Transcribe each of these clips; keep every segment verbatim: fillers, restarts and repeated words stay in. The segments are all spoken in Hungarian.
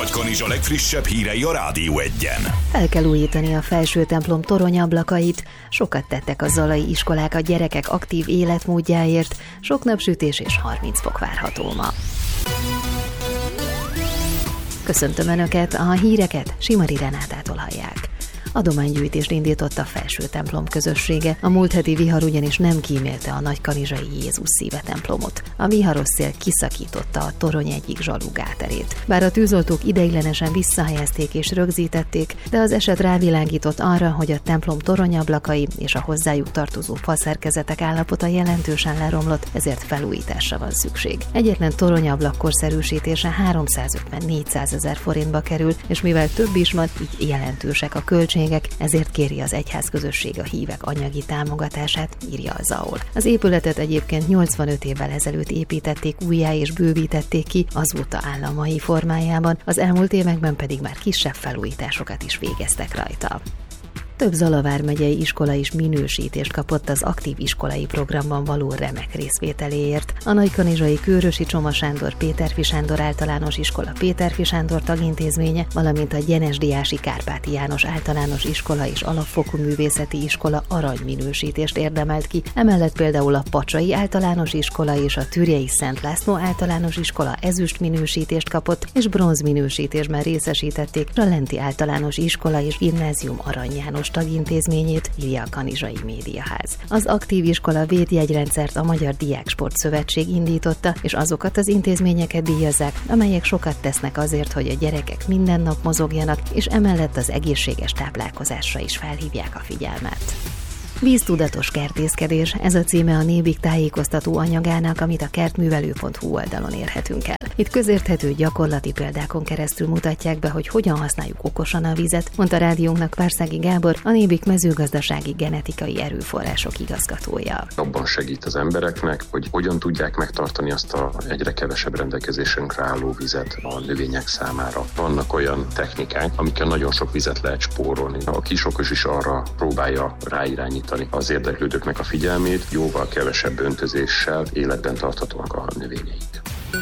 Nagykanizsa legfrissebb hírei a Rádió Egyen. El kell újítani a felső templom toronyablakait. Sokat tettek a zalai iskolák a gyerekek aktív életmódjáért. Sok napsütés és harminc fok várható ma. Köszöntöm Önöket, a híreket Simari Renátától hallják. Adománygyűjtést indított a felső templom közössége. A múlt heti vihar ugyanis nem kímélte a nagykanizsai Jézus Szíve templomot. A viharos szél kiszakította a torony egyik zsalu gáterét. Bár a tűzoltók ideiglenesen visszahelyezték és rögzítették, de az eset rávilágított arra, hogy a templom toronyablakai és a hozzájuk tartozó faszerkezetek állapota jelentősen leromlott, ezért felújításra van szükség. Egyetlen toronyablak korszerűsítése háromszázötven-négyszáz ezer forintba kerül, és mivel több is van, így jelentősek a költségek, ezért kéri az egyházközösség a hívek anyagi támogatását, írja a zé á o el. Az épületet egyébként nyolcvanöt évvel ezelőtt építették újjá és bővítették ki, azóta áll a mai formájában, az elmúlt években pedig már kisebb felújításokat is végeztek rajta. Több Zala vármegyei iskola is minősítést kapott az aktív iskolai programban való remek részvételéért. A nagykanizsai Kőrösi Csoma Sándor Péterfi Sándor általános iskola Péterfi Sándor tagintézménye, valamint a Gyenesdiási Kárpáti János általános iskola és alapfokú művészeti iskola arany minősítést érdemelt ki, emellett például a Pacsai általános iskola és a Türjei Szent László általános iskola ezüst minősítést kapott, és bronz minősítésben részesítették a Lenti általános iskola és gimnázium Arany János tagintézményét, írja a Kanizsai Médiaház. Az aktív iskola védjegyrendszert a Magyar Diáksport Szövetség indította, és azokat az intézményeket díjazzák, amelyek sokat tesznek azért, hogy a gyerekek minden nap mozogjanak, és emellett az egészséges táplálkozásra is felhívják a figyelmet. Víztudatos kertészkedés, ez a címe a Nébik tájékoztató anyagának, amit a kertművelő pont hu oldalon érhetünk el. Itt közérthető gyakorlati példákon keresztül mutatják be, hogy hogyan használjuk okosan a vizet, mondta rádiónknak Várszági Gábor, a Nébik mezőgazdasági genetikai erőforrások igazgatója. Abban segít az embereknek, hogy hogyan tudják megtartani azt a egyre kevesebb rendelkezésünkre álló vizet a növények számára. Vannak olyan technikák, amikkel nagyon sok vizet lehet spórolni. A kisokos is arra próbálja ráirányítani az érdeklődőknek a figyelmét, jóval kevesebb öntözéssel életben tarthatóak a növényeik.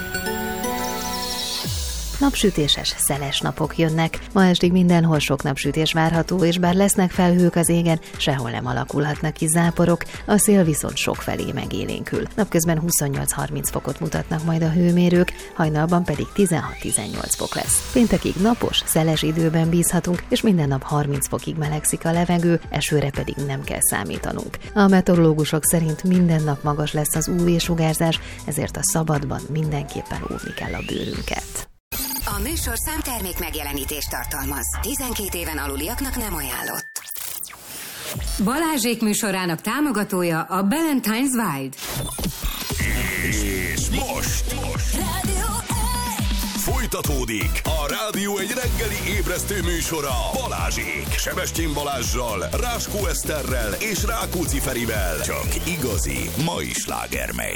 Napsütéses, szeles napok jönnek. Ma estig mindenhol sok napsütés várható, és bár lesznek felhők az égen, sehol nem alakulhatnak ki záporok, a szél viszont sokfelé megélénkül. Napközben huszonnyolc-harminc fokot mutatnak majd a hőmérők, hajnalban pedig tizenhat-tizennyolc fok lesz. Péntekig napos, szeles időben bízhatunk, és minden nap harminc fokig melegszik a levegő, esőre pedig nem kell számítanunk. A meteorológusok szerint minden nap magas lesz az ú vé-sugárzás, ezért a szabadban mindenképpen óvni kell a bőrünket. A műsorszám termék megjelenítést tartalmaz. tizenkét éven aluliaknak nem ajánlott. Balázsék műsorának támogatója a Ballantine's Wild. És most, most. Folytatódik a Rádió egy reggeli ébresztő műsora Balázsék. Sebestyén Balázssal, Ráskó Eszterrel és Rákóczi Ferivel. Csak igazi mai slágermegy.